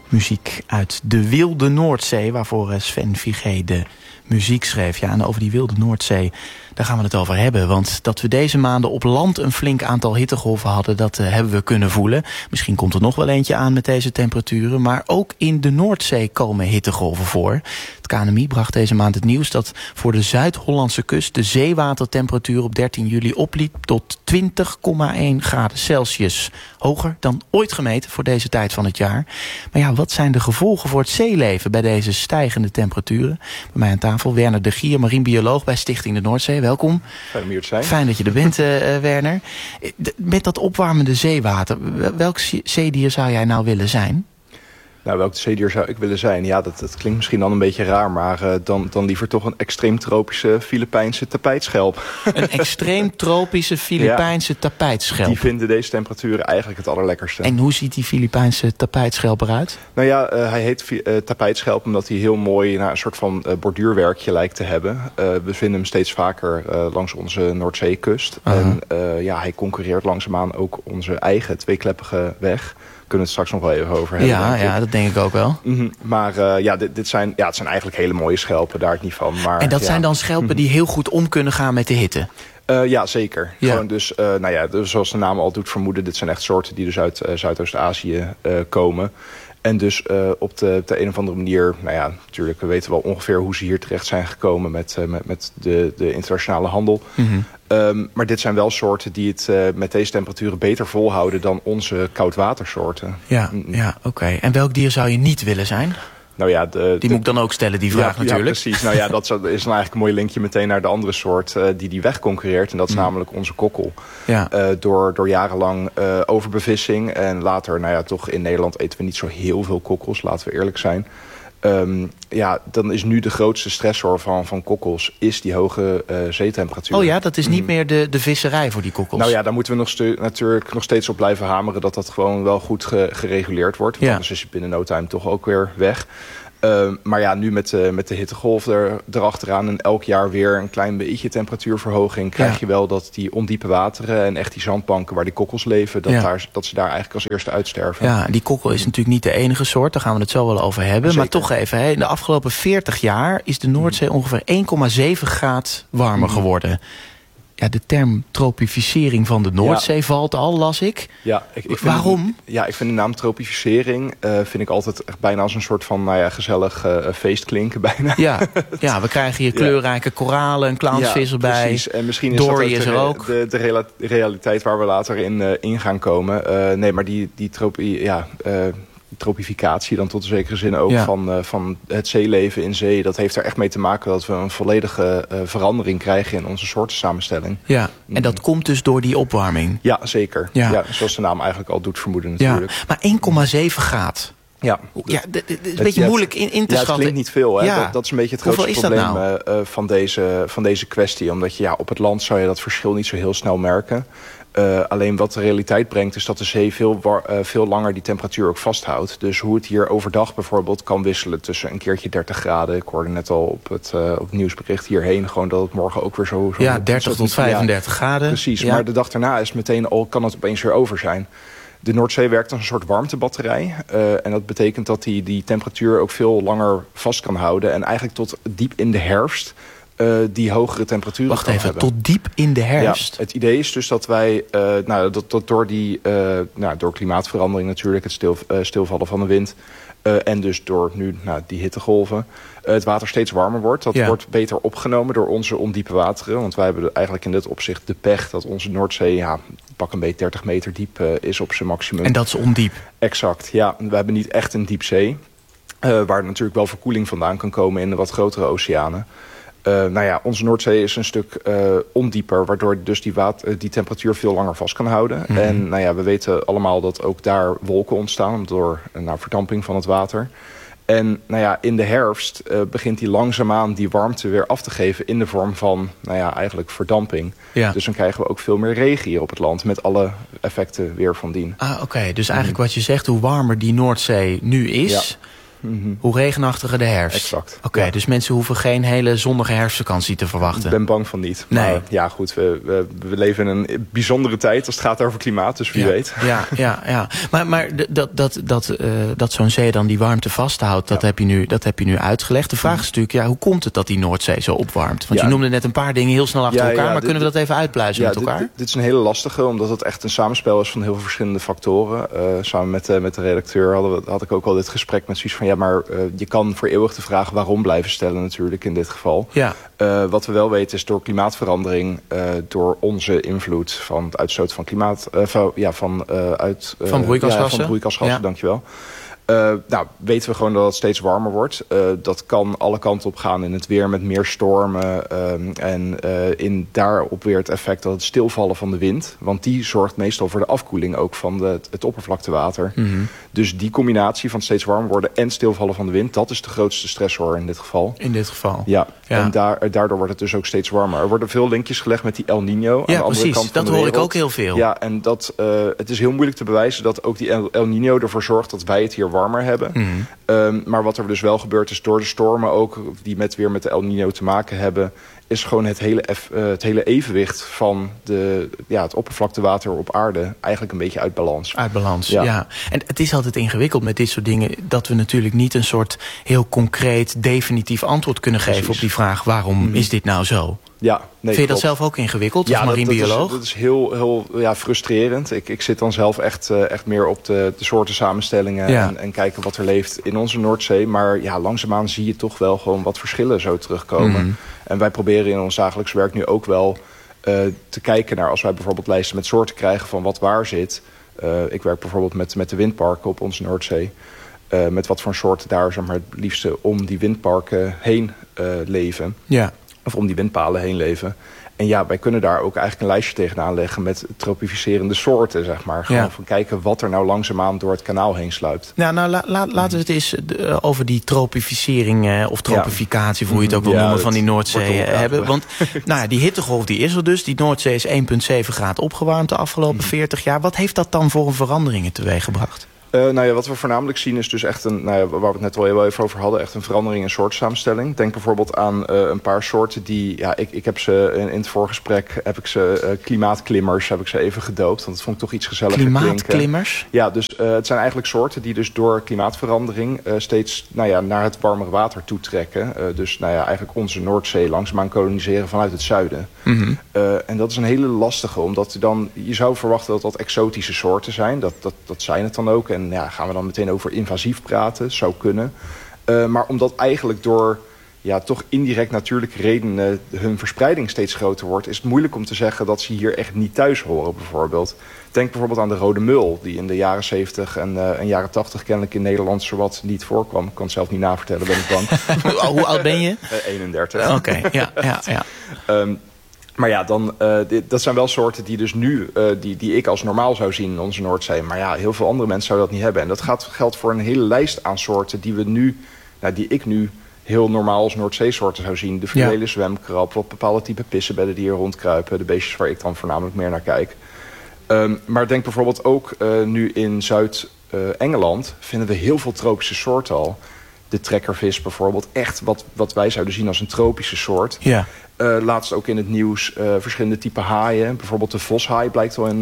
Muziek uit de wilde Noordzee, waarvoor Sven Vigé de muziek schreef. Ja, en over die wilde Noordzee, daar gaan we het over hebben. Want dat we deze maanden op land een flink aantal hittegolven hadden, dat hebben we kunnen voelen. Misschien komt er nog wel eentje aan met deze temperaturen. Maar ook in de Noordzee komen hittegolven voor. Het KNMI bracht deze maand het nieuws dat voor de Zuid-Hollandse kust de zeewatertemperatuur op 13 juli opliep tot 20,1 graden Celsius. Hoger dan ooit gemeten voor deze tijd van het jaar. Maar ja, wat zijn de gevolgen voor het zeeleven bij deze stijgende temperaturen? Bij mij aan tafel Werner de Gier, marinebioloog bij Stichting de Noordzee. Welkom. Fijn om hier te zijn. Fijn dat je er bent, Werner. Met dat opwarmende zeewater, welk zeedier zou jij nou willen zijn? Nou, welk zeedier zou ik willen zijn? Ja, dat klinkt misschien dan een beetje raar, maar dan liever toch een extreem tropische Filipijnse tapijtschelp. Een extreem tropische Filipijnse tapijtschelp. Die vinden deze temperaturen eigenlijk het allerlekkerste. En hoe ziet die Filipijnse tapijtschelp eruit? Nou ja, hij heet tapijtschelp omdat hij heel mooi een soort van borduurwerkje lijkt te hebben. We vinden hem steeds vaker langs onze Noordzeekust. En hij concurreert langzaamaan ook onze eigen tweekleppige weg. Kunnen we het straks nog wel even over hebben. Ja, dat denk ik ook wel. Maar het zijn eigenlijk hele mooie schelpen, daar het niet van. Maar, en dat zijn dan schelpen die heel goed om kunnen gaan met de hitte? Ja, zeker. Ja. Gewoon dus, zoals de naam al doet vermoeden, dit zijn echt soorten die dus uit Zuidoost-Azië komen. En dus op de een of andere manier, natuurlijk, we weten wel ongeveer hoe ze hier terecht zijn gekomen met de internationale handel. Maar dit zijn wel soorten die het met deze temperaturen beter volhouden dan onze koudwatersoorten. Ja, oké. En welk dier zou je niet willen zijn? Nou ja, die moet ik dan ook stellen, die vraag natuurlijk. Ja, precies. Nou ja, dat is dan eigenlijk een mooi linkje meteen naar de andere soort die wegconcurreert. En dat is namelijk onze kokkel. Ja. Door jarenlang overbevissing. En later, toch in Nederland eten we niet zo heel veel kokkels, laten we eerlijk zijn. Dan is nu de grootste stressor van kokkels is die hoge zeetemperatuur. Oh ja, dat is niet meer de visserij voor die kokkels. Nou ja, daar moeten we natuurlijk nog steeds op blijven hameren dat gewoon wel goed gereguleerd wordt. Want anders is het binnen no time toch ook weer weg. Maar ja, nu met de hittegolf erachteraan en elk jaar weer een klein beetje temperatuurverhoging, krijg je wel dat die ondiepe wateren en echt die zandbanken waar die kokkels leven, dat ze daar eigenlijk als eerste uitsterven. Ja, die kokkel is natuurlijk niet de enige soort, daar gaan we het zo wel over hebben. Zeker. Maar toch even, in de afgelopen 40 jaar is de Noordzee ongeveer 1,7 graad warmer geworden. Ja, de term tropificering van de Noordzee valt al, las ik. Ja, waarom? Ik vind de naam tropificering vind ik altijd echt bijna als een soort van gezellig feest klinken bijna. Ja, we krijgen hier kleurrijke koralen, een clownsvis erbij. Precies. En misschien Dory is dat ook de realiteit waar we later in gaan komen. Maar die tropificatie dan tot een zekere zin ook van het zeeleven in zee. Dat heeft er echt mee te maken dat we een volledige verandering krijgen in onze soortensamenstelling. Ja, en dat komt dus door die opwarming? Ja, zeker. Ja, zoals de naam eigenlijk al doet vermoeden natuurlijk. Ja, maar 1,7 graad... Ja, het is een beetje moeilijk in te schatten. Het klinkt niet veel. Hè? Ja. Dat is een beetje het grootste probleem van deze kwestie. Omdat je op het land zou je dat verschil niet zo heel snel merken. Alleen wat de realiteit brengt is dat de zee veel langer die temperatuur ook vasthoudt. Dus hoe het hier overdag bijvoorbeeld kan wisselen tussen een keertje 30 graden. Ik hoorde net al op het nieuwsbericht hierheen gewoon dat het morgen ook weer zo 30 tot 35 graden. Precies, maar de dag daarna is meteen al kan het opeens weer over zijn. De Noordzee werkt als een soort warmtebatterij. En dat betekent dat die temperatuur ook veel langer vast kan houden. En eigenlijk tot diep in de herfst die hogere temperaturen kan hebben. Tot diep in de herfst? Ja, het idee is dus dat wij dat door klimaatverandering natuurlijk, het stilvallen van de wind, en dus door nu die hittegolven, het water steeds warmer wordt. Dat wordt beter opgenomen door onze ondiepe wateren. Want wij hebben eigenlijk in dit opzicht de pech dat onze Noordzee pak een beetje 30 meter diep is op zijn maximum. En dat is ondiep? Exact, ja. We hebben niet echt een diepzee. Waar natuurlijk wel verkoeling vandaan kan komen in de wat grotere oceanen. Onze Noordzee is een stuk ondieper, waardoor dus die temperatuur veel langer vast kan houden. En we weten allemaal dat ook daar wolken ontstaan door verdamping van het water. En in de herfst begint die langzaamaan die warmte weer af te geven in de vorm van eigenlijk verdamping. Ja. Dus dan krijgen we ook veel meer regen hier op het land met alle effecten weer van dien. Oké. Dus eigenlijk wat je zegt, hoe warmer die Noordzee nu is, Hoe regenachtiger de herfst. Exact. Oké, dus mensen hoeven geen hele zonnige herfstvakantie te verwachten. Ik ben bang van niet. Nee. Maar ja, goed, we leven in een bijzondere tijd als het gaat over klimaat, dus wie weet. Ja. Maar dat zo'n zee dan die warmte vasthoudt, dat heb je nu uitgelegd. De vraag is natuurlijk, hoe komt het dat die Noordzee zo opwarmt? Want je noemde net een paar dingen heel snel achter elkaar, maar kunnen we dat even uitpluizen met elkaar? Dit is een hele lastige, omdat het echt een samenspel is van heel veel verschillende factoren. Samen met de redacteur had ik ook al dit gesprek met zoiets van, maar je kan voor eeuwig de vraag waarom blijven stellen natuurlijk in dit geval. Ja. Wat we wel weten is door klimaatverandering, door onze invloed van het uitstoten van van broeikasgassen, dankjewel. Weten we gewoon dat het steeds warmer wordt. Dat kan alle kanten op gaan in het weer met meer stormen. En daarop weer het effect dat het stilvallen van de wind. Want die zorgt meestal voor de afkoeling ook van het oppervlaktewater. Mm-hmm. Dus die combinatie van steeds warmer worden en stilvallen van de wind, dat is de grootste stressor in dit geval. In dit geval. Ja. En daardoor wordt het dus ook steeds warmer. Er worden veel linkjes gelegd met die El Niño. Ja, precies. Dat hoor ik ook heel veel. Ja, en het is heel moeilijk te bewijzen dat ook die El Niño ervoor zorgt dat wij het hier warmer hebben. Mm-hmm. Maar wat er dus wel gebeurt is door de stormen ook, die weer met de El Niño te maken hebben, is gewoon het hele evenwicht van het oppervlaktewater op aarde eigenlijk een beetje uit balans. Uit balans, ja. En het is altijd ingewikkeld met dit soort dingen, dat we natuurlijk niet een soort heel concreet, definitief antwoord kunnen geven op die vraag, waarom is dit nou zo? Ja, vind je dat zelf ook ingewikkeld als marinebioloog? Dat is heel frustrerend. Ik zit dan zelf echt meer op de soorten samenstellingen en kijken wat er leeft in onze Noordzee. Maar langzaamaan zie je toch wel gewoon wat verschillen zo terugkomen. Mm-hmm. En wij proberen in ons dagelijks werk nu ook wel te kijken naar, als wij bijvoorbeeld lijsten met soorten krijgen van wat waar zit. Ik werk bijvoorbeeld met de windparken op onze Noordzee. Met wat voor soorten daar het liefste om die windparken heen leven. Ja. Of om die windpalen heen leven. En wij kunnen daar ook eigenlijk een lijstje tegenaan leggen met tropificerende soorten, zeg maar. Gewoon van kijken wat er nou langzaamaan door het kanaal heen sluipt. Laten we het eens over die tropificering of tropificatie, hoe je het ook wil noemen, van die Noordzee hebben. Want die hittegolf die is er dus. Die Noordzee is 1,7 graden opgewarmd de afgelopen 40 jaar. Wat heeft dat dan voor veranderingen teweeggebracht? Wat we voornamelijk zien is dus echt waar we het net al heel even over hadden, echt een verandering in soortsamenstelling. Denk bijvoorbeeld aan een paar soorten die, ik heb ze in het voorgesprek, klimaatklimmers, heb ik ze even gedoopt. Want dat vond ik toch iets gezelliger klinken. Klimaatklimmers? Ja, dus het zijn eigenlijk soorten die dus door klimaatverandering steeds naar het warmere water toetrekken. Eigenlijk onze Noordzee langzaamaan koloniseren vanuit het zuiden. Mm-hmm. En dat is een hele lastige, omdat je zou verwachten dat exotische soorten zijn. Dat zijn het dan ook. En gaan we dan meteen over invasief praten? Zou kunnen. Maar omdat eigenlijk door toch indirect natuurlijke redenen hun verspreiding steeds groter wordt, is het moeilijk om te zeggen dat ze hier echt niet thuis horen, bijvoorbeeld. Denk bijvoorbeeld aan de rode mul, die in de jaren 70 en jaren 80 kennelijk in Nederland zowat niet voorkwam. Ik kan het zelf niet navertellen, ben ik bang. Hoe oud ben je? 31. Oké, ja. Maar dat zijn wel soorten die dus nu, die ik als normaal zou zien in onze Noordzee. Maar heel veel andere mensen zouden dat niet hebben. En dat geldt voor een hele lijst aan soorten die ik nu heel normaal als Noordzeesoorten zou zien. De fluwelen zwemkrab, wat bepaalde type pissenbedden die hier rondkruipen. De beestjes waar ik dan voornamelijk meer naar kijk. Maar denk bijvoorbeeld ook nu in Zuid-Engeland vinden we heel veel tropische soorten al. De trekkervis bijvoorbeeld, echt wat wij zouden zien als een tropische soort. Ja. Laatst ook in het nieuws verschillende typen haaien. Bijvoorbeeld de voshaai blijkt wel in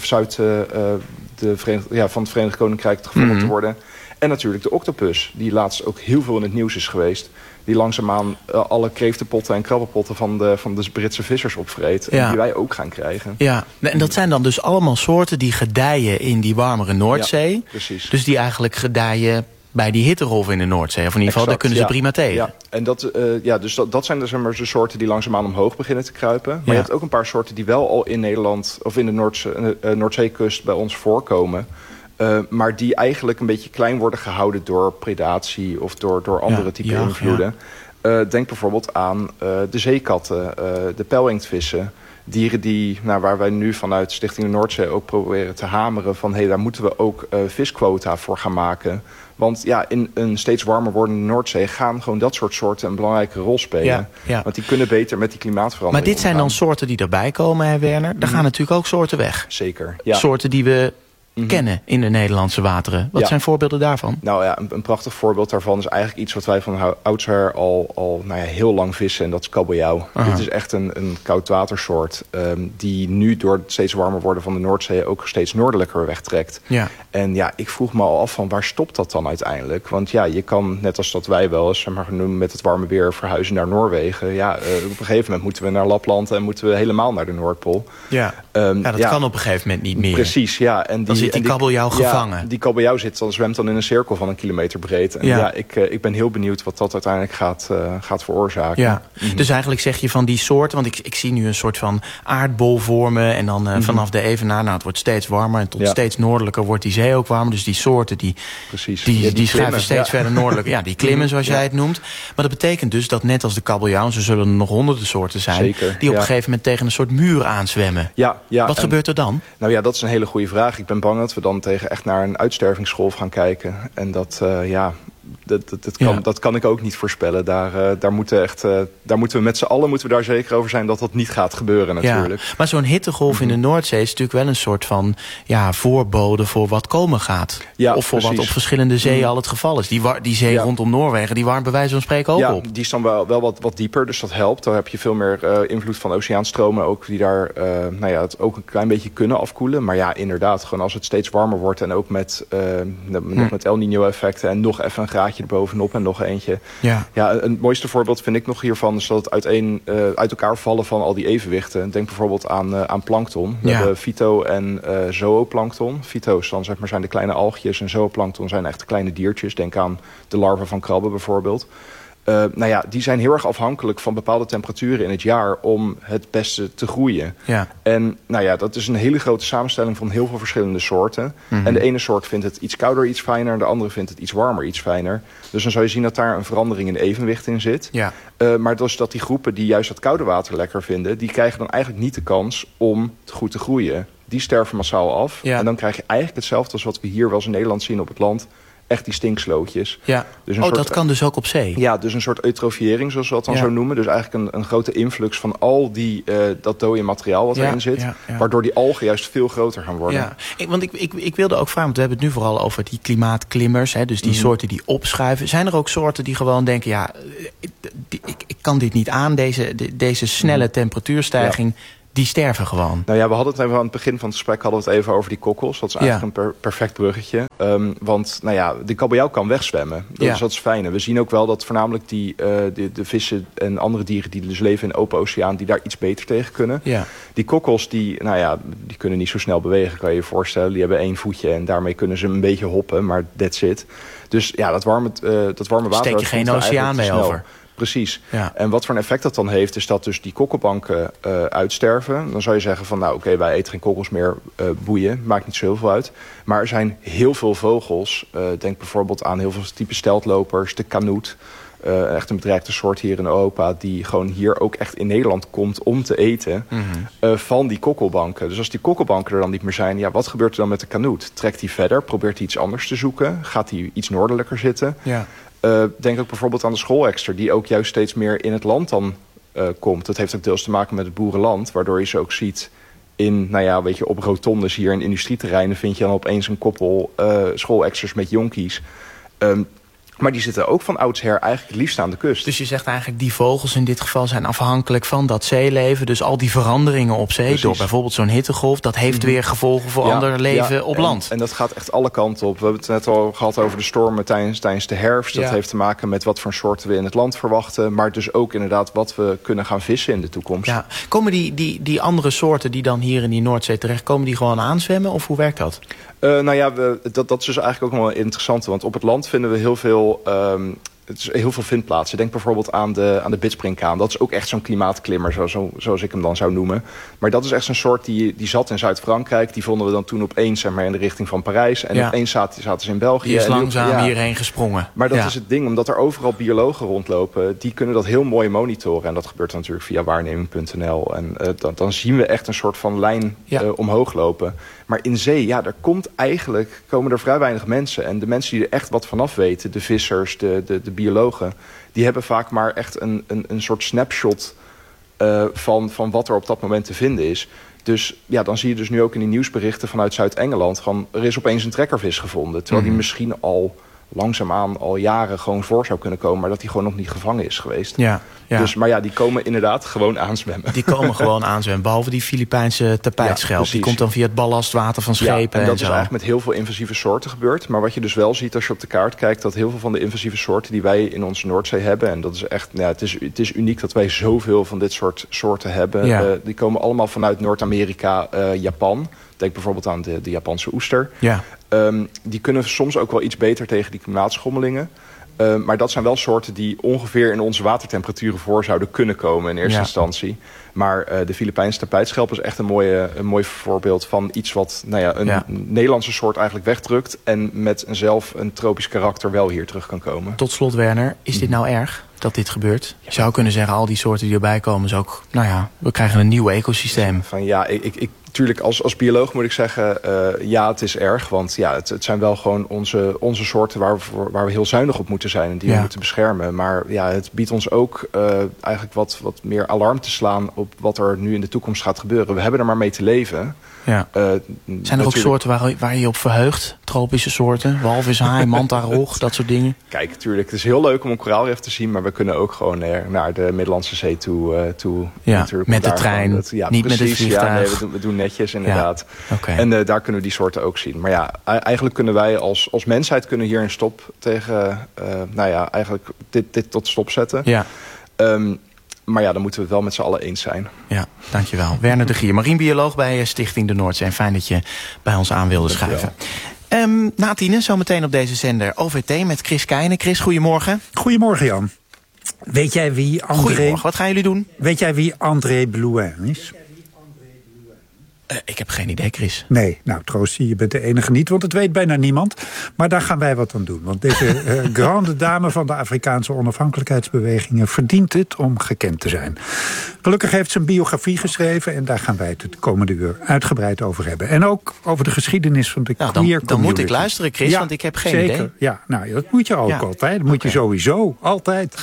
van het Verenigd Koninkrijk gevonden te worden. En natuurlijk de octopus, die laatst ook heel veel in het nieuws is geweest. Die langzaamaan alle kreeftenpotten en krabbenpotten van de Britse vissers opvreet. En die wij ook gaan krijgen. Ja, en dat zijn dan dus allemaal soorten die gedijen in die warmere Noordzee. Ja, precies. Dus die eigenlijk gedijen bij die hittegolven in de Noordzee. Of in ieder geval, daar kunnen ze prima tegen. Ja, en dat zijn dus de soorten die langzaamaan omhoog beginnen te kruipen. Maar je hebt ook een paar soorten die wel al in Nederland of in de Noordzeekust bij ons voorkomen. Maar die eigenlijk een beetje klein worden gehouden door predatie of door andere type invloeden. Ja. Denk bijvoorbeeld aan de zeekatten, de pijlinktvissen. Dieren die, waar wij nu vanuit Stichting de Noordzee ook proberen te hameren van daar moeten we ook visquota voor gaan maken. Want in een steeds warmer wordende Noordzee gaan gewoon dat soort soorten een belangrijke rol spelen. Ja. Want die kunnen beter met die klimaatverandering Maar dit zijn dan soorten die erbij komen, hè Werner? Daar gaan natuurlijk ook soorten weg. Zeker, Soorten die we kennen in de Nederlandse wateren. Wat zijn voorbeelden daarvan? Nou ja, een prachtig voorbeeld daarvan is eigenlijk iets wat wij van oudsher al heel lang vissen. En dat is kabeljauw. Dit is echt een koudwatersoort die nu door het steeds warmer worden van de Noordzee ook steeds noordelijker wegtrekt. Ja. En ja, ik vroeg me al af van waar stopt dat dan uiteindelijk? Want ja, je kan, net als dat wij wel eens met het warme weer verhuizen naar Noorwegen. Ja, op een gegeven moment moeten we naar Lapland en moeten we helemaal naar de Noordpool. Ja, dat kan op een gegeven moment niet meer. Precies, ja. En dan zit die kabeljauw gevangen. Die kabeljauw zwemt dan in een cirkel van 1 kilometer breed. En ik ben heel benieuwd wat dat uiteindelijk gaat veroorzaken. Ja. Dus eigenlijk zeg je van die soorten, want ik zie nu een soort van aardbol vormen en dan vanaf de Evenaar, het wordt steeds warmer en tot steeds noordelijker wordt die zee ook warmer. Dus die soorten die schuiven steeds verder noordelijk. Ja, die klimmen zoals jij het noemt. Maar dat betekent dus dat net als de kabeljauw, zo zullen er nog honderden soorten zijn, die op een gegeven moment tegen een soort muur aanzwemmen. Wat gebeurt er dan? Nou ja, dat is een hele goede vraag. Ik ben bang dat we dan echt naar een uitstervingsgolf gaan kijken. En dat kan ik ook niet voorspellen. Daar moeten we met z'n allen daar zeker over zijn dat dat niet gaat gebeuren natuurlijk. Ja, maar zo'n hittegolf in de Noordzee is natuurlijk wel een soort van voorbode voor wat komen gaat. Ja, of voor wat op verschillende zeeën al het geval is. Die zee rondom Noorwegen, die warmt bij wijze van spreken ook op. Die is dan wel wat dieper, dus dat helpt. Daar heb je veel meer invloed van oceaanstromen ook, die daar het ook een klein beetje kunnen afkoelen. Maar ja, inderdaad, gewoon als het steeds warmer wordt en ook met El Niño effecten en nog even een graadje erbovenop en nog eentje. Ja, het mooiste voorbeeld vind ik nog hiervan is dat het uit elkaar vallen van al die evenwichten. Denk bijvoorbeeld aan plankton. We hebben fyto- en zooplankton. Fyto's dan zijn de kleine algjes en zooplankton zijn echt kleine diertjes. Denk aan de larven van krabben bijvoorbeeld. Die zijn heel erg afhankelijk van bepaalde temperaturen in het jaar om het beste te groeien. Ja. En dat is een hele grote samenstelling van heel veel verschillende soorten. En de ene soort vindt het iets kouder iets fijner, de andere vindt het iets warmer iets fijner. Dus dan zou je zien dat daar een verandering in evenwicht in zit. Ja. Maar dus dat die groepen die juist dat koude water lekker vinden, die krijgen dan eigenlijk niet de kans om goed te groeien. Die sterven massaal af. Ja. En dan krijg je eigenlijk hetzelfde als wat we hier wel eens in Nederland zien op het land. Echt die stinkslootjes. Ja. Dus dat kan dus ook op zee? Ja, dus een soort eutrofiëring, zoals we dat dan zo noemen. Dus eigenlijk een grote influx van al dat dode materiaal wat erin zit. Ja. Waardoor die algen juist veel groter gaan worden. Ja. Want ik wilde ook vragen, want we hebben het nu vooral over die klimaatklimmers. Hè, dus die soorten die opschuiven. Zijn er ook soorten die gewoon denken, ik kan dit niet aan, deze snelle temperatuurstijging. Die sterven gewoon. Nou ja, we hadden het even aan het begin van het gesprek even over die kokkels. Dat is eigenlijk een perfect bruggetje. Want de kabeljauw kan wegzwemmen. Dat is fijn. We zien ook wel dat voornamelijk de vissen en andere dieren die dus leven in de open oceaan, die daar iets beter tegen kunnen. Ja. Die kokkels, die kunnen niet zo snel bewegen, kan je je voorstellen. Die hebben 1 voetje en daarmee kunnen ze een beetje hoppen, maar that's it. Dus dat warme water... Steek je geen oceaan mee over. Precies. Ja. En wat voor een effect dat dan heeft, is dat dus die kokkelbanken uitsterven. Dan zou je zeggen van, wij eten geen kokkels meer, boeien. Maakt niet zo heel veel uit. Maar er zijn heel veel vogels. Denk bijvoorbeeld aan heel veel type steltlopers, de kanoet. Echt een bedreigde soort hier in Europa, die gewoon hier ook echt in Nederland komt om te eten van die kokkelbanken. Dus als die kokkelbanken er dan niet meer zijn, wat gebeurt er dan met de kanoet? Trekt hij verder? Probeert hij iets anders te zoeken? Gaat hij iets noordelijker zitten? Ja. Denk ook bijvoorbeeld aan de schoolekster, die ook juist steeds meer in het land dan komt. Dat heeft ook deels te maken met het boerenland, waardoor je ze ook ziet op rotondes hier in industrieterreinen vind je dan opeens een koppel schooleksters met jonkies. Maar die zitten ook van oudsher eigenlijk liefst aan de kust. Dus je zegt eigenlijk, die vogels in dit geval zijn afhankelijk van dat zeeleven. Dus al die veranderingen op zee, door bijvoorbeeld zo'n hittegolf, dat heeft weer gevolgen voor ander leven op land. En dat gaat echt alle kanten op. We hebben het net al gehad over de stormen tijdens de herfst. Dat heeft te maken met wat voor soorten we in het land verwachten. Maar dus ook inderdaad wat we kunnen gaan vissen in de toekomst. Ja. Komen die andere soorten die dan hier in die Noordzee terechtkomen, die gewoon aanzwemmen? Of hoe werkt dat? Dat is dus eigenlijk ook wel interessant. Want op het land vinden we heel veel vindplaatsen. Denk bijvoorbeeld aan de bidspringkaan. Dat is ook echt zo'n klimaatklimmer, zoals ik hem dan zou noemen. Maar dat is echt zo'n soort die zat in Zuid-Frankrijk. Die vonden we dan toen opeens in de richting van Parijs. En opeens zaten ze in België. Die is langzaam hierheen gesprongen. Maar dat is het ding, omdat er overal biologen rondlopen. Die kunnen dat heel mooi monitoren. En dat gebeurt dan natuurlijk via waarneming.nl. En dan zien we echt een soort van lijn omhoog lopen. Maar in zee, komen er vrij weinig mensen. En de mensen die er echt wat vanaf weten, de vissers, de biologen, die hebben vaak maar echt een soort snapshot van wat er op dat moment te vinden is. Dus ja, dan zie je dus nu ook in die nieuwsberichten vanuit Zuid-Engeland... er is opeens een trekkervis gevonden. Terwijl die misschien al langzaamaan al jaren gewoon voor zou kunnen komen... maar dat die gewoon nog niet gevangen is geweest. Ja. Dus, maar ja, die komen inderdaad gewoon aanzwemmen. Die komen gewoon aanzwemmen, behalve die Filipijnse tapijtschelp. Die komt dan via het ballastwater van schepen. En dat is eigenlijk met heel veel invasieve soorten gebeurd. Maar wat je dus wel ziet als je op de kaart kijkt... dat heel veel van de invasieve soorten die wij in onze Noordzee hebben... en dat is echt, het is uniek dat wij zoveel van dit soort soorten hebben. Ja. Die komen allemaal vanuit Noord-Amerika, Japan. Denk bijvoorbeeld aan de Japanse oester. Ja. Die kunnen soms ook wel iets beter tegen die klimaatschommelingen. Maar dat zijn wel soorten die ongeveer in onze watertemperaturen voor zouden kunnen komen in eerste instantie. Maar de Filipijnse tapijtschelp is echt een mooi voorbeeld van iets wat een Nederlandse soort eigenlijk wegdrukt. En met zelf een tropisch karakter wel hier terug kan komen. Tot slot, Werner, is dit nou erg dat dit gebeurt? Je zou kunnen zeggen, al die soorten die erbij komen is ook, we krijgen een nieuw ecosysteem. Tuurlijk, als bioloog moet ik zeggen, het is erg. Want het zijn wel gewoon onze soorten waar we heel zuinig op moeten zijn. En die we moeten beschermen. Maar het biedt ons ook eigenlijk wat meer alarm te slaan op wat er nu in de toekomst gaat gebeuren. We hebben er maar mee te leven. Ja. Zijn er ook soorten waar je je op verheugt? Tropische soorten? Walvishaai, mantarog, dat soort dingen? Kijk, tuurlijk, het is heel leuk om een koraalrif te zien. Maar we kunnen ook gewoon naar de Middellandse Zee toe. Met de trein, niet precies, met het vliegtuig. We doen netjes inderdaad. Ja, okay. En daar kunnen we die soorten ook zien. Maar eigenlijk kunnen wij als mensheid kunnen hier een stop tegen... eigenlijk dit tot stop zetten. Ja. Maar dan moeten we het wel met z'n allen eens zijn. Ja, dankjewel. Werner de Gier, marinebioloog bij Stichting de Noordzee. Fijn dat je bij ons aan wilde schuiven. Na 10:00, zometeen op deze zender OVT met Chris Keijnen. Chris, goedemorgen. Goedemorgen, Jan. Weet jij wie Goedemorgen, wat gaan jullie doen? Weet jij wie André Blouin is? Ik heb geen idee, Chris. Nee, troost je bent de enige niet, want het weet bijna niemand. Maar daar gaan wij wat aan doen. Want deze grande dame van de Afrikaanse onafhankelijkheidsbewegingen verdient het om gekend te zijn. Gelukkig heeft ze een biografie geschreven en daar gaan wij het de komende uur uitgebreid over hebben. En ook over de geschiedenis van de queer community. Dan moet ik luisteren, Chris, want ik heb geen idee. Ja, dat moet je ook altijd. Dat moet je sowieso altijd.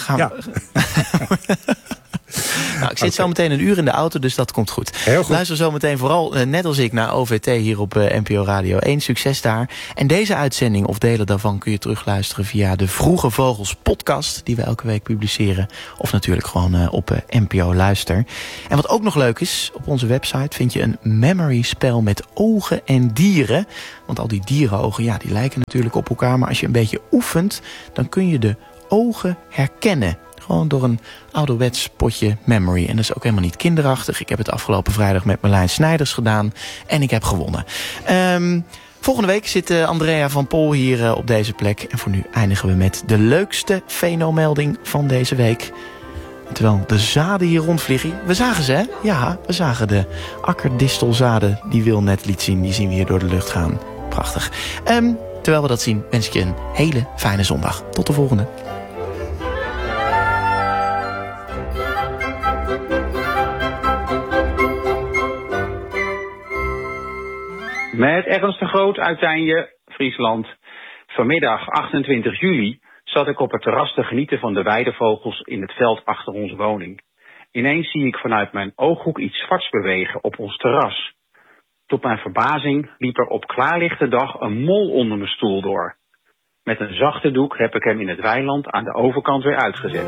Ik zit zo meteen een uur in de auto, dus dat komt goed. Heel goed. Luister zo meteen vooral, net als ik, naar OVT hier op NPO Radio 1. Succes daar. En deze uitzending of delen daarvan kun je terugluisteren via de Vroege Vogels podcast, die we elke week publiceren. Of natuurlijk gewoon op NPO Luister. En wat ook nog leuk is, op onze website vind je een memory spel met ogen en dieren. Want al die dierenogen, die lijken natuurlijk op elkaar. Maar als je een beetje oefent, dan kun je de ogen herkennen. Gewoon door een ouderwets potje memory. En dat is ook helemaal niet kinderachtig. Ik heb het afgelopen vrijdag met Marlijn Snijders gedaan. En ik heb gewonnen. Volgende week zit Andrea van Pol hier op deze plek. En voor nu eindigen we met de leukste fenomelding van deze week. Terwijl de zaden hier rondvliegen. We zagen ze, hè? Ja, we zagen de akkerdistelzaden die Wil net liet zien. Die zien we hier door de lucht gaan. Prachtig. Terwijl we dat zien, wens ik je een hele fijne zondag. Tot de volgende. Met Ernst de Groot uit Tijnje, Friesland. Vanmiddag 28 juli zat ik op het terras te genieten van de weidevogels in het veld achter onze woning. Ineens zie ik vanuit mijn ooghoek iets zwarts bewegen op ons terras. Tot mijn verbazing liep er op klaarlichte dag een mol onder mijn stoel door. Met een zachte doek heb ik hem in het weiland aan de overkant weer uitgezet.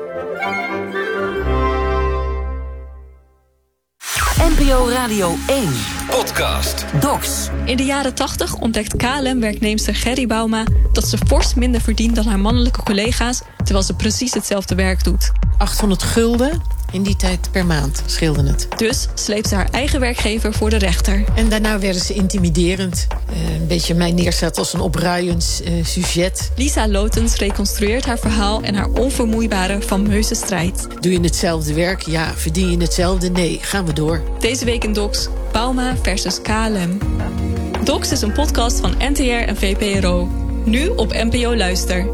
NPO Radio 1 Podcast Docs. In de jaren 80 ontdekt KLM-werknemster Gerry Bouma dat ze fors minder verdient dan haar mannelijke collega's, terwijl ze precies hetzelfde werk doet. 800 gulden in die tijd per maand scheelde het. Dus sleept ze haar eigen werkgever voor de rechter. En daarna werden ze intimiderend. Een beetje mij neerzet als een opruiend sujet. Lisa Lotens reconstrueert haar verhaal en haar onvermoeibare fameuze strijd. Doe je hetzelfde werk? Ja. Verdien je hetzelfde? Nee. Gaan we door. Deze week in Docs, Bouma versus KLM. Docs is een podcast van NTR en VPRO. Nu op NPO Luister.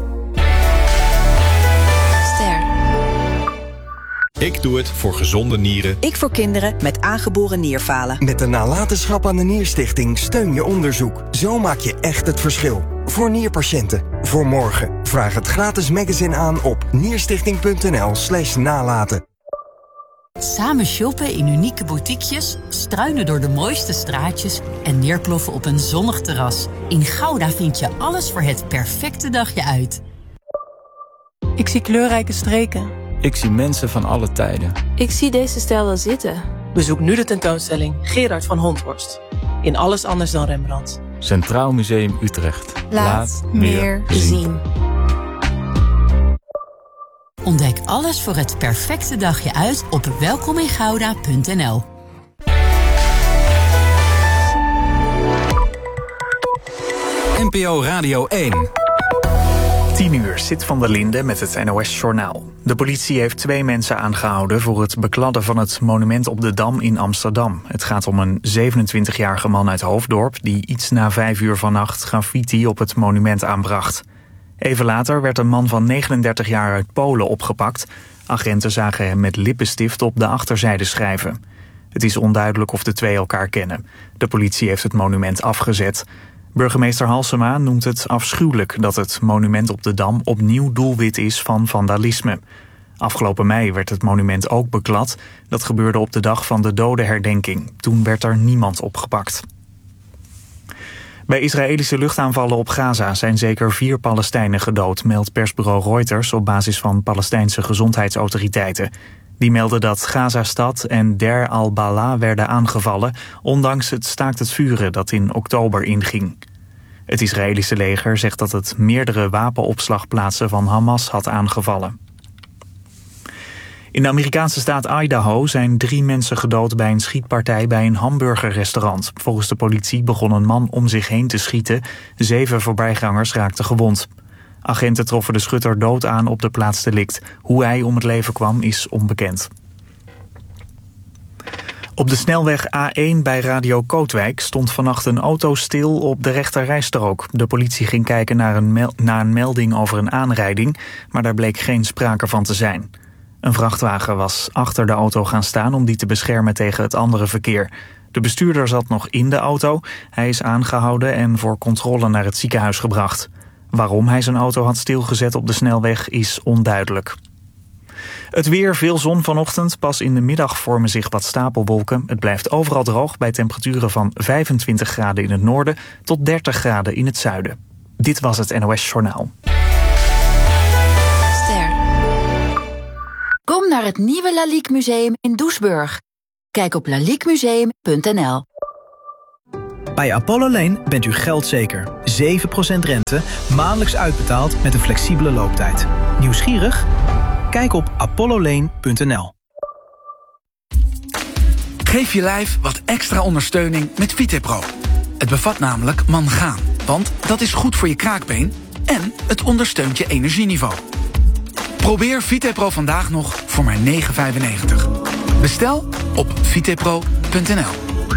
Ster. Ik doe het voor gezonde nieren. Ik voor kinderen met aangeboren nierfalen. Met de nalatenschap aan de Nierstichting steun je onderzoek. Zo maak je echt het verschil. Voor nierpatiënten. Voor morgen. Vraag het gratis magazine aan op nierstichting.nl/nalaten. Samen shoppen in unieke boutiquejes, struinen door de mooiste straatjes en neerploffen op een zonnig terras. In Gouda vind je alles voor het perfecte dagje uit. Ik zie kleurrijke streken. Ik zie mensen van alle tijden. Ik zie deze stijl wel zitten. Bezoek nu de tentoonstelling Gerard van Honthorst. In Alles anders dan Rembrandt. Centraal Museum Utrecht. Laat meer zien. Ontdek alles voor het perfecte dagje uit op welkomingouda.nl. NPO Radio 1. 10:00, Sid van der Linde met het NOS-journaal. De politie heeft 2 mensen aangehouden voor het bekladden van het monument op de Dam in Amsterdam. Het gaat om een 27-jarige man uit Hoofddorp die iets na 5:00 vannacht graffiti op het monument aanbracht. Even later werd een man van 39 jaar uit Polen opgepakt. Agenten zagen hem met lippenstift op de achterzijde schrijven. Het is onduidelijk of de 2 elkaar kennen. De politie heeft het monument afgezet. Burgemeester Halsema noemt het afschuwelijk dat het monument op de Dam opnieuw doelwit is van vandalisme. Afgelopen mei werd het monument ook beklad. Dat gebeurde op de dag van de dodenherdenking. Toen werd er niemand opgepakt. Bij Israëlische luchtaanvallen op Gaza zijn zeker 4 Palestijnen gedood, meldt persbureau Reuters op basis van Palestijnse gezondheidsautoriteiten. Die melden dat Gaza-stad en Der al-Bala werden aangevallen, ondanks het staakt het vuren dat in oktober inging. Het Israëlische leger zegt dat het meerdere wapenopslagplaatsen van Hamas had aangevallen. In de Amerikaanse staat Idaho zijn 3 mensen gedood bij een schietpartij bij een hamburgerrestaurant. Volgens de politie begon een man om zich heen te schieten. 7 voorbijgangers raakten gewond. Agenten troffen de schutter dood aan op de plaats delict. Hoe hij om het leven kwam is onbekend. Op de snelweg A1 bij Radio Kootwijk stond vannacht een auto stil op de rechterrijstrook. De politie ging kijken naar een melding over een aanrijding, maar daar bleek geen sprake van te zijn. Een vrachtwagen was achter de auto gaan staan om die te beschermen tegen het andere verkeer. De bestuurder zat nog in de auto. Hij is aangehouden en voor controle naar het ziekenhuis gebracht. Waarom hij zijn auto had stilgezet op de snelweg is onduidelijk. Het weer, veel zon vanochtend. Pas in de middag vormen zich wat stapelwolken. Het blijft overal droog bij temperaturen van 25 graden in het noorden tot 30 graden in het zuiden. Dit was het NOS Journaal. Kom naar het nieuwe Lalique Museum in Doesburg. Kijk op laliquemuseum.nl. Bij Apollo Lane bent u geldzeker. 7% rente, maandelijks uitbetaald met een flexibele looptijd. Nieuwsgierig? Kijk op apollolane.nl. Geef je lijf wat extra ondersteuning met Vitepro. Het bevat namelijk mangaan, want dat is goed voor je kraakbeen en het ondersteunt je energieniveau. Probeer Vitepro vandaag nog voor maar €9,95. Bestel op vitepro.nl.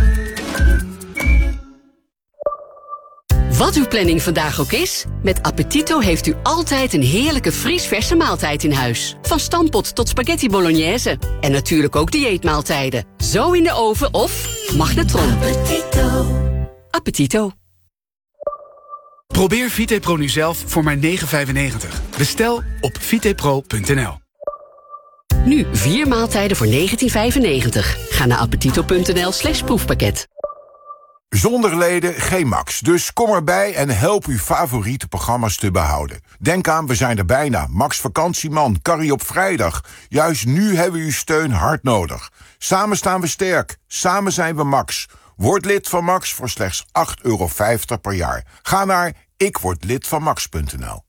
Wat uw planning vandaag ook is, met Appetito heeft u altijd een heerlijke vriesverse maaltijd in huis. Van stampot tot spaghetti bolognese. En natuurlijk ook dieetmaaltijden. Zo in de oven of magnetron. Appetito. Appetito. Probeer Vitepro nu zelf voor maar €9,95. Bestel op vitepro.nl. Nu 4 maaltijden voor €19,95. Ga naar appetito.nl/proefpakket. Zonder leden geen Max, dus kom erbij en help uw favoriete programma's te behouden. Denk aan, we zijn er bijna. Max Vakantieman, Carrie op vrijdag. Juist nu hebben we uw steun hard nodig. Samen staan we sterk, samen zijn we Max. Word lid van Max voor slechts €8,50 per jaar. Ga naar ikwordlidvanmax.nl.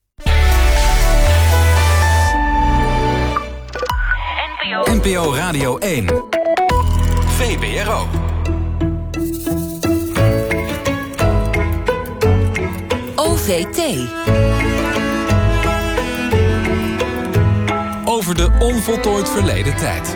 NPO Radio 1. VPRO. OVT. Over de onvoltooid verleden tijd.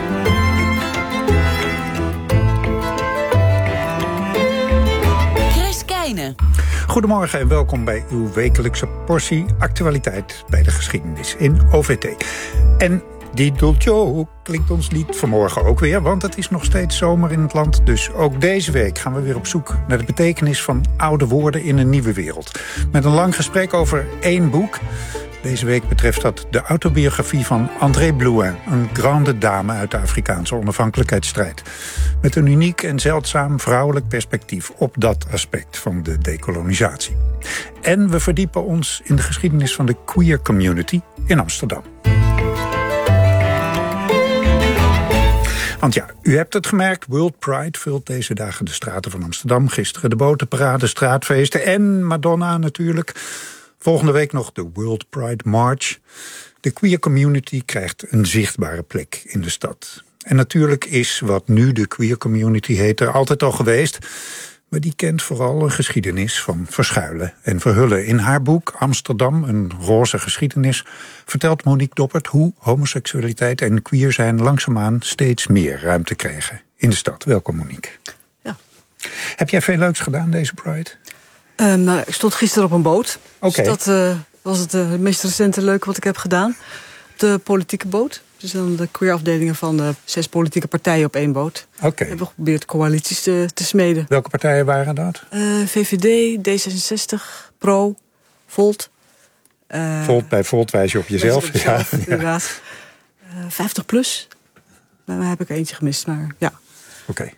Chris Keijne. Goedemorgen en welkom bij uw wekelijkse portie actualiteit bij de geschiedenis in OVT. En die Dolce klinkt ons lied vanmorgen ook weer, want het is nog steeds zomer in het land. Dus ook deze week gaan we weer op zoek naar de betekenis van oude woorden in een nieuwe wereld. Met een lang gesprek over 1 boek. Deze week betreft dat de autobiografie van André Blouin, een grande dame uit de Afrikaanse onafhankelijkheidsstrijd. Met een uniek en zeldzaam vrouwelijk perspectief op dat aspect van de dekolonisatie. En we verdiepen ons in de geschiedenis van de queer community in Amsterdam. Want ja, u hebt het gemerkt, World Pride vult deze dagen de straten van Amsterdam. Gisteren de botenparade, straatfeesten en Madonna natuurlijk. Volgende week nog de World Pride March. De queer community krijgt een zichtbare plek in de stad. En natuurlijk is wat nu de queer community heet er altijd al geweest. Maar die kent vooral een geschiedenis van verschuilen en verhullen. In haar boek Amsterdam, een roze geschiedenis, vertelt Monique Doppert hoe homoseksualiteit en queer zijn langzaamaan steeds meer ruimte krijgen in de stad. Welkom Monique. Ja. Heb jij veel leuks gedaan deze Pride? Ik stond gisteren op een boot. Okay. Dus dat was het meest recente leuke wat ik heb gedaan. Op de politieke boot. Dus dan de queer afdelingen van de 6 politieke partijen op 1 boot. Okay. We hebben geprobeerd coalities te smeden. Welke partijen waren dat? VVD, D66, Pro, Volt. Volt, bij Volt wijs je op jezelf. Ja, inderdaad. 50 plus. Daar heb ik eentje gemist, maar ja. Oké.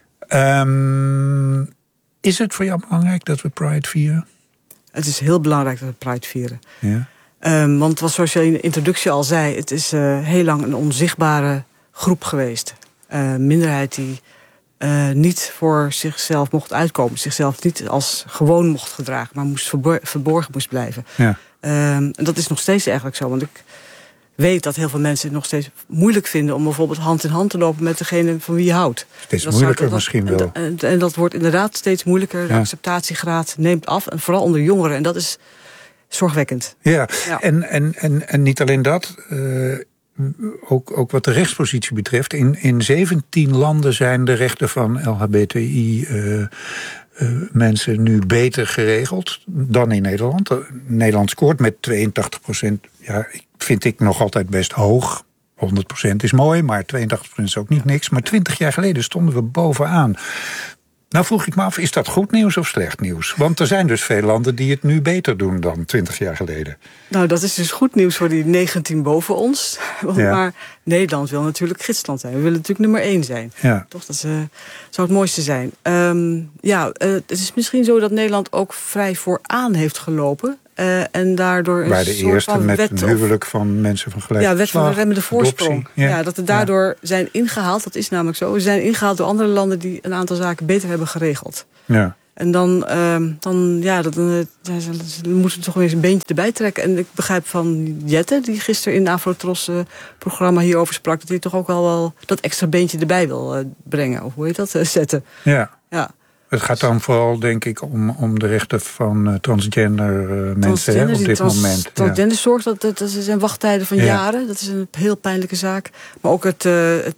Is het voor jou belangrijk dat we Pride vieren? Het is heel belangrijk dat we Pride vieren. Ja. Want wat, zoals je in de introductie al zei, het is heel lang een onzichtbare groep geweest. Minderheid die niet voor zichzelf mocht uitkomen. Zichzelf niet als gewoon mocht gedragen, maar verborgen moest blijven. Ja. En dat is nog steeds eigenlijk zo. Want ik weet dat heel veel mensen het nog steeds moeilijk vinden om bijvoorbeeld hand in hand te lopen met degene van wie je houdt. Steeds moeilijker misschien wel. En dat wordt inderdaad steeds moeilijker. De acceptatiegraad neemt af. En vooral onder jongeren. En dat is zorgwekkend. Ja. En niet alleen dat. Ook wat de rechtspositie betreft. In 17 landen zijn de rechten van LHBTI mensen nu beter geregeld dan in Nederland. Nederland scoort met 82%. Ja, vind ik nog altijd best hoog. 100% is mooi, maar 82% is ook niet niks. Maar 20 jaar geleden stonden we bovenaan. Nou vroeg ik me af, is dat goed nieuws of slecht nieuws? Want er zijn dus veel landen die het nu beter doen dan 20 jaar geleden. Nou, dat is dus goed nieuws voor die 19 boven ons. Ja. Maar Nederland wil natuurlijk gidsland zijn. We willen natuurlijk nummer 1 zijn. Ja. Toch, dat zou het mooiste zijn. Het is misschien zo dat Nederland ook vrij vooraan heeft gelopen. En daardoor bij de eerste van met wet een huwelijk van mensen van gelijk wet van remmende voorsprong. Ja. Dat er daardoor zijn ingehaald. Dat is namelijk zo. We zijn ingehaald door andere landen die een aantal zaken beter hebben geregeld. Ja. En dan moeten we toch weer eens een beentje erbij trekken. En ik begrijp van Jette, die gisteren in het Afrotros programma hierover sprak, dat hij toch ook wel dat extra beentje erbij wil brengen. Of hoe heet dat? Zetten. Ja. Ja. Het gaat dan vooral, denk ik, om de rechten van transgender mensen op dit moment. Transgenderzorg, dat zijn wachttijden van jaren. Dat is een heel pijnlijke zaak. Maar ook het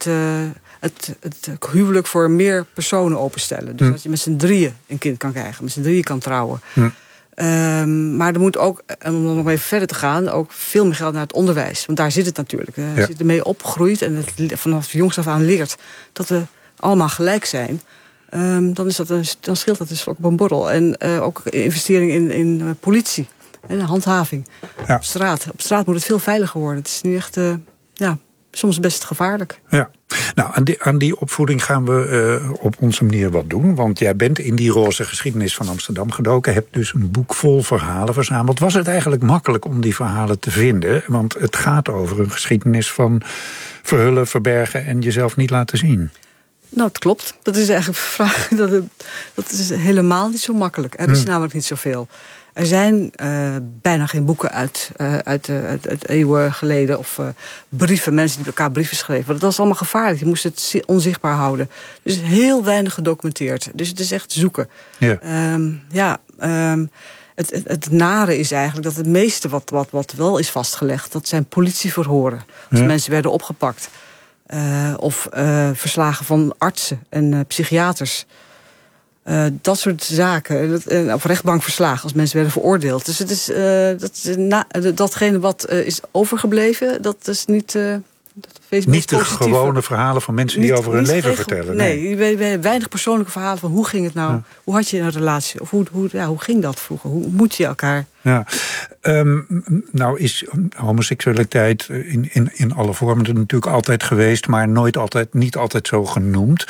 huwelijk voor meer personen openstellen. Dus dat je met z'n drieën een kind kan krijgen. Met z'n drieën kan trouwen. Maar er moet ook, om dan nog even verder te gaan, ook veel meer geld naar het onderwijs. Want daar zit het natuurlijk. Als je ermee opgroeit en het vanaf jongs af aan leert dat we allemaal gelijk zijn, dan scheelt dat dus ook op een borrel. En ook investering in politie en handhaving. Ja. Op straat moet het veel veiliger worden. Het is nu echt soms best gevaarlijk. Ja. Nou, aan die opvoeding gaan we op onze manier wat doen. Want jij bent in die roze geschiedenis van Amsterdam gedoken. Hebt dus een boek vol verhalen verzameld. Was het eigenlijk makkelijk om die verhalen te vinden? Want het gaat over een geschiedenis van verhullen, verbergen en jezelf niet laten zien. Nou, het klopt. Dat is eigenlijk een vraag. Dat is helemaal niet zo makkelijk. Er is namelijk niet zoveel. Er zijn bijna geen boeken uit eeuwen geleden. Of brieven, mensen die elkaar brieven schreven. Want dat was allemaal gevaarlijk. Je moest het onzichtbaar houden. Dus heel weinig gedocumenteerd. Dus het is echt zoeken. Ja. Het nare is eigenlijk dat het meeste wat wel is vastgelegd, dat zijn politieverhoren. Als mensen werden opgepakt. Of verslagen van artsen en psychiaters. Dat soort zaken. Of rechtbankverslagen als mensen werden veroordeeld. Dus het is datgene wat is overgebleven, dat is niet Niet de gewone verhalen van mensen die over hun leven vertellen. Nee, weinig persoonlijke verhalen van hoe ging het nou? Ja. Hoe had je een relatie? Of hoe ging dat vroeger? Hoe moet je elkaar? Ja. Nou is homoseksualiteit in alle vormen er natuurlijk altijd geweest, maar niet altijd zo genoemd.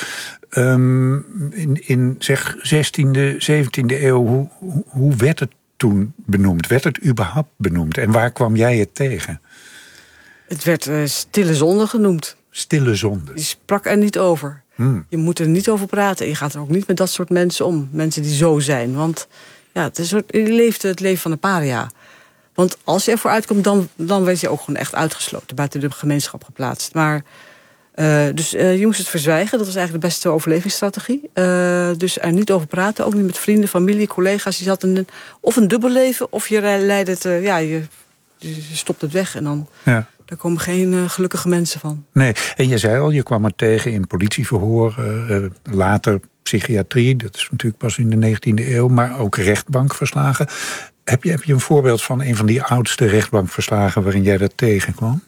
In zeg 16e, 17e eeuw, hoe werd het toen benoemd? Werd het überhaupt benoemd? En waar kwam jij het tegen? Het werd stille zonde genoemd. Stille zonde. Je sprak er niet over. Je moet er niet over praten. Je gaat er ook niet met dat soort mensen om. Mensen die zo zijn. Want ja, je leeft het leven van een paria. Want als je ervoor uitkomt, dan werd je ook gewoon echt uitgesloten. Buiten de gemeenschap geplaatst. Maar dus je moest het verzwijgen. Dat was eigenlijk de beste overlevingsstrategie. Dus er niet over praten. Ook niet met vrienden, familie, collega's. Je zat of een dubbel leven. Of je leidde het, je stopt het weg. En dan... Ja. Daar komen geen gelukkige mensen van. Nee, en je zei al, je kwam er tegen in politieverhoor, later psychiatrie, dat is natuurlijk pas in de 19e eeuw, maar ook rechtbankverslagen. Heb je een voorbeeld van een van die oudste rechtbankverslagen waarin jij dat tegenkwam?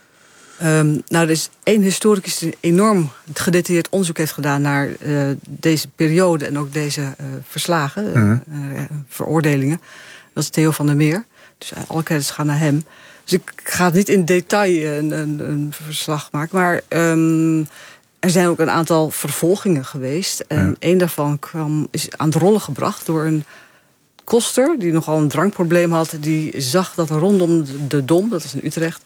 Er is één historicus die enorm gedetailleerd onderzoek heeft gedaan naar deze periode en ook deze verslagen, veroordelingen. Dat is Theo van der Meer. Dus alle credits gaan naar hem. Dus ik ga niet in detail een verslag maken. Maar er zijn ook een aantal vervolgingen geweest. En één daarvan is aan het rollen gebracht door een koster die nogal een drankprobleem had. Die zag dat rondom de Dom, dat is in Utrecht,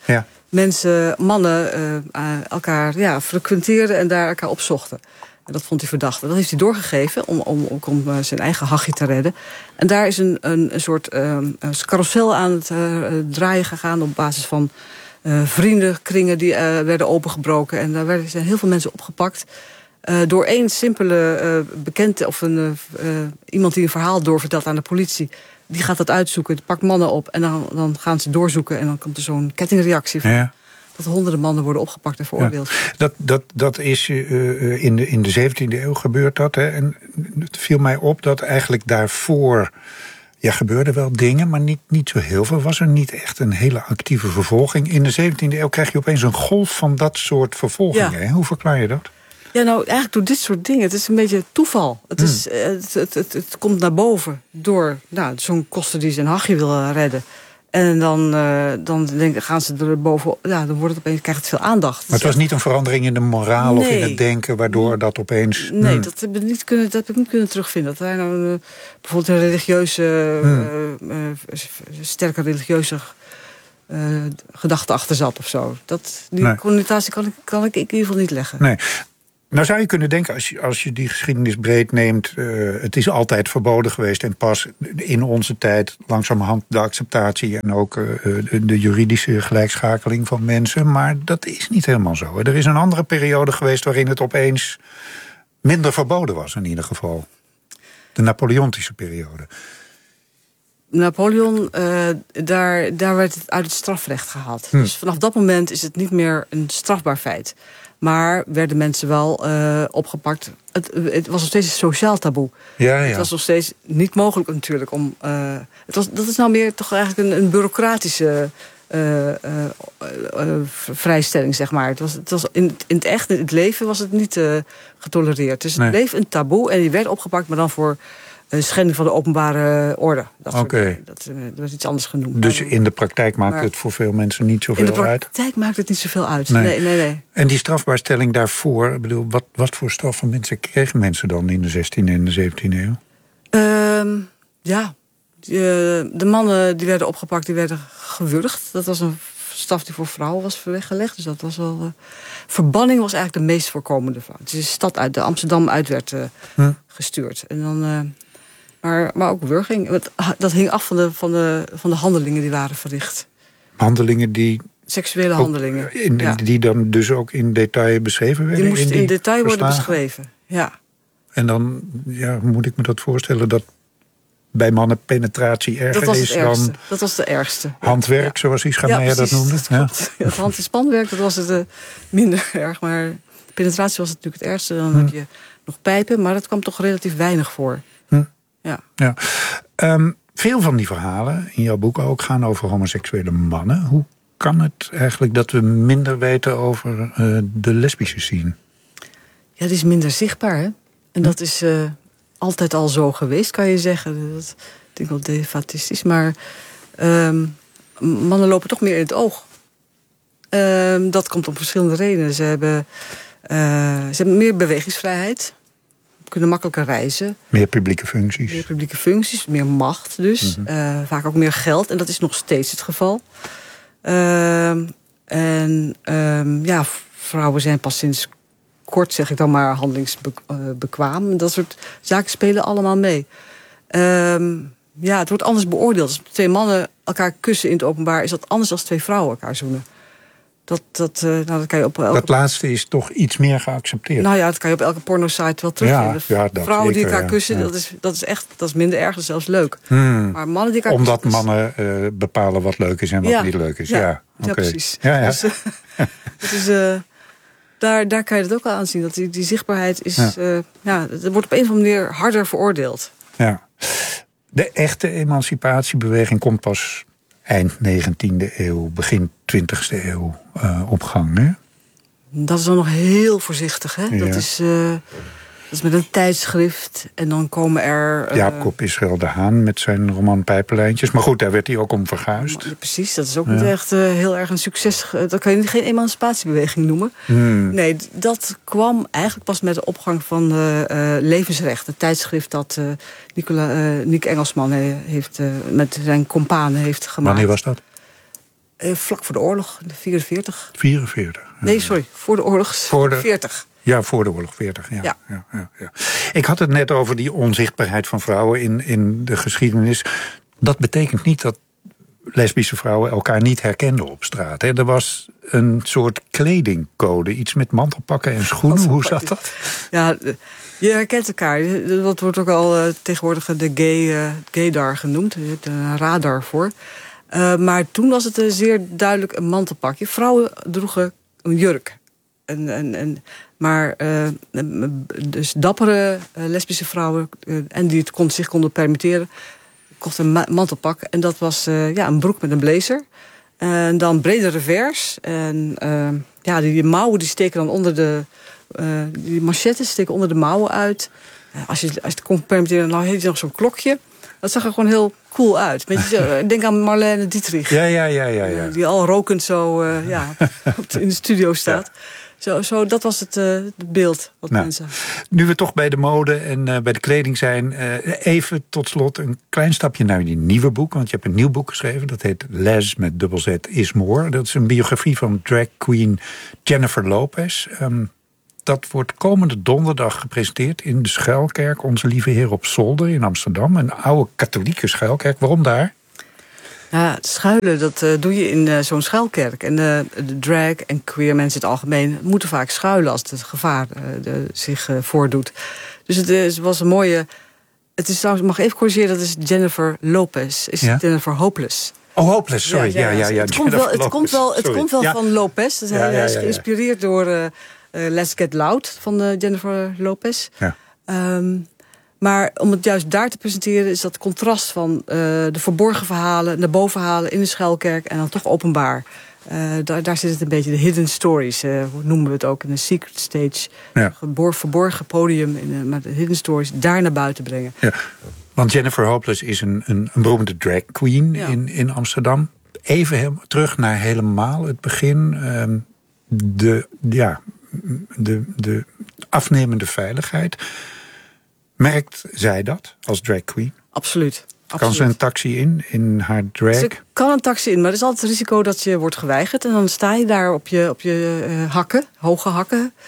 mannen elkaar frequenteerden en daar elkaar opzochten. En dat vond hij verdacht. Dat heeft hij doorgegeven om zijn eigen hachje te redden. En daar is een soort carousel aan het draaien gegaan op basis van vriendenkringen die werden opengebroken. En daar zijn heel veel mensen opgepakt. Door één simpele bekende of iemand die een verhaal doorvertelt aan de politie. Die gaat dat uitzoeken, die pakt mannen op en dan gaan ze doorzoeken. En dan komt er zo'n kettingreactie van... Ja. Dat honderden mannen worden opgepakt en veroordeeld. Ja, dat is in de 17e eeuw gebeurt dat. Hè? En het viel mij op dat eigenlijk daarvoor... Ja, gebeurden wel dingen, maar niet zo heel veel. Was er niet echt een hele actieve vervolging. In de 17e eeuw krijg je opeens een golf van dat soort vervolgingen. Ja. Hoe verklaar je dat? Ja, nou, eigenlijk door dit soort dingen. Het is een beetje toeval. Het komt naar boven door zo'n koster die zijn hachje wil redden. En dan gaan ze er boven. Ja, dan wordt het opeens, krijgt het veel aandacht. Maar het was niet een verandering in de moraal of in het denken, waardoor dat opeens. Nee, dat heb ik niet kunnen terugvinden. Dat hij nou bijvoorbeeld een religieuze, sterke religieuze gedachte achter zat of zo. Die connotatie kan ik in ieder geval niet leggen. Nee. Nou zou je kunnen denken, als je die geschiedenis breed neemt... het is altijd verboden geweest en pas in onze tijd... langzamerhand de acceptatie en ook de juridische gelijkschakeling van mensen. Maar dat is niet helemaal zo. Er is een andere periode geweest waarin het opeens minder verboden was in ieder geval. De Napoleontische periode. Napoleon, daar werd het uit het strafrecht gehaald. Dus vanaf dat moment is het niet meer een strafbaar feit. Maar werden mensen wel opgepakt. Het was nog steeds een sociaal taboe. Ja. Het was nog steeds niet mogelijk natuurlijk om... dat is nou meer toch eigenlijk een bureaucratische vrijstelling, zeg maar. Het was in het echt, in het leven was het niet getolereerd. Dus het bleef een taboe en die werd opgepakt, maar dan voor... schending van de openbare orde. Dat werd iets anders genoemd. Dus in de praktijk maakt het voor veel mensen niet zoveel uit? In de praktijk maakt het niet zoveel uit. Nee. En die strafbaarstelling daarvoor, ik bedoel, wat voor straf van mensen kregen mensen dan in de 16e en de 17e eeuw? De mannen die werden opgepakt, die werden gewurgd. Dat was een straf die voor vrouwen was weggelegd. Dus dat was wel... verbanning was eigenlijk de meest voorkomende van. Het is de stad uit, de Amsterdam uit werd gestuurd. En dan... Maar ook wurging. Dat hing af van de handelingen die waren verricht. Handelingen die... Seksuele handelingen. Die dan dus ook in detail beschreven werden? Die moesten in detail worden beschreven, ja. En dan moet ik me dat voorstellen dat bij mannen penetratie erger is dan... Dat was de ergste. Handwerk, zoals Ischameyer dat noemde. Het hand- en spanwerk, dat was het minder erg. Maar penetratie was natuurlijk het ergste. Dan heb je nog pijpen, maar dat kwam toch relatief weinig voor. Veel van die verhalen, in jouw boek ook, gaan over homoseksuele mannen. kan het eigenlijk dat we minder weten over de lesbische scene? Ja, het is minder zichtbaar, hè? En dat is altijd al zo geweest, kan je zeggen. Dat denk ik wel defatistisch. Maar mannen lopen toch meer in het oog. Dat komt om verschillende redenen. Ze hebben meer bewegingsvrijheid. Kunnen makkelijker reizen. Meer publieke functies. Meer publieke functies, meer macht dus. Mm-hmm. Vaak ook meer geld. En dat is nog steeds het geval. Vrouwen zijn pas sinds kort, zeg ik dan maar, handelingsbekwaam. Dat soort zaken spelen allemaal mee. Het wordt anders beoordeeld. Als 2 mannen elkaar kussen in het openbaar, is dat anders dan 2 vrouwen elkaar zoenen. Dat kan je op elke... Dat laatste is toch iets meer geaccepteerd. Nou ja, dat kan je op elke pornosite wel terugvinden. Vrouwen die elkaar kussen, dat is minder erg, dat is zelfs leuk. Maar mannen die elkaar omdat kussen... mannen bepalen wat leuk is en wat niet leuk is. Ja, precies. Ja. Dus, daar kan je het ook al aan zien. Dat die zichtbaarheid is... het wordt op een of andere manier harder veroordeeld. Ja. De echte emancipatiebeweging komt pas eind 19e eeuw, begin 20e eeuw op gang, hè? Dat is dan nog heel voorzichtig, hè? Ja. Dat is met een tijdschrift. En dan komen er... Jacob Israël de Haan met zijn roman Pijpenlijntjes. Maar goed, daar werd hij ook om verguisd. Ja, precies, dat is ook niet echt heel erg een succes. Dat kan je geen emancipatiebeweging noemen. Nee, dat kwam eigenlijk pas met de opgang van Levensrecht. Een tijdschrift dat Niek Engelsman heeft met zijn companen heeft gemaakt. Wanneer was dat? Vlak voor de oorlog, 44. 44? Nee, sorry, voor de oorlog, 40. Ja, voor de oorlog 40. Ja. Ik had het net over die onzichtbaarheid van vrouwen in de geschiedenis. Dat betekent niet dat lesbische vrouwen elkaar niet herkenden op straat. Hè? Er was een soort kledingcode, iets met mantelpakken en schoenen. Hoe zat dat? Ja, je herkent elkaar. Dat wordt ook al tegenwoordig de gaydar genoemd. Je hebt een radar voor. Maar toen was het zeer duidelijk een mantelpakje. Vrouwen droegen een jurk. Maar dus dappere lesbische vrouwen en die het zich konden permitteren, kochten een mantelpak. En dat was een broek met een blazer. En dan brede revers. En die mouwen die steken dan onder de... die manchetten steken onder de mouwen uit. Als je het kon permitteren, dan heeft je nog zo'n klokje. Dat zag er gewoon heel cool uit. Denk aan Marlene Dietrich. Ja. Die al rokend zo in de studio staat. Ja. Dat was het beeld wat mensen... Nu we toch bij de mode en bij de kleding zijn... even tot slot een klein stapje naar je nieuwe boek. Want je hebt een nieuw boek geschreven. Dat heet Les met dubbel Z is More. Dat is een biografie van drag queen Jennifer Lopez. Dat wordt komende donderdag gepresenteerd in de Schuilkerk Onze Lieve Heer op Zolder in Amsterdam. Een oude katholieke schuilkerk. Waarom daar? Ja, schuilen, dat doe je in zo'n schuilkerk. En de drag en queer mensen in het algemeen moeten vaak schuilen als het gevaar zich voordoet. Dus het was een mooie... Het is trouwens, mag ik even corrigeren, dat is Jennifer Lopez. Is Jennifer Hopeless. Oh, Hopeless, sorry. Ja. Het komt wel van Lopez. Dus hij is geïnspireerd door Let's Get Loud van Jennifer Lopez. Ja. Maar om het juist daar te presenteren is dat contrast van de verborgen verhalen, de bovenverhalen in de schuilkerk en dan toch openbaar. Daar zit het een beetje, de hidden stories, noemen we het ook, in de secret stage. Ja. Verborgen podium, maar de hidden stories daar naar buiten brengen. Ja. Want Jennifer Hopeless is een beroemde drag queen in Amsterdam. Even terug naar helemaal het begin. De afnemende veiligheid. Merkt zij dat als drag queen? Absoluut. Kan ze een taxi in haar drag? Ze kan een taxi in, maar er is altijd het risico dat je wordt geweigerd. En dan sta je daar op je hakken, hoge hakken.